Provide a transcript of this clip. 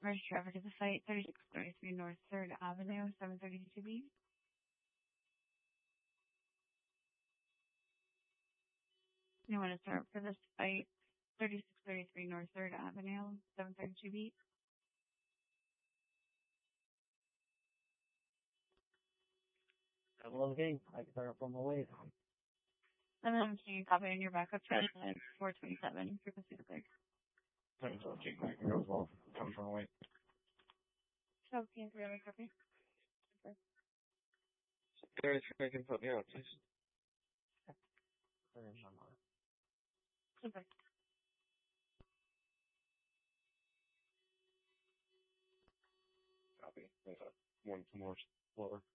Merge traffic to the site, 3633 North 3rd Avenue, 732B. You want to start for this site, 3633 North 3rd Avenue, 732B. Hello again. I can start from the way. And then can you copy in your backup track at 427 frequency clear. Turns out Jake Mack goes well. Come from away. So can you grab a copy? Guys, I can put me out, please. Super. Copy. There's one more slower.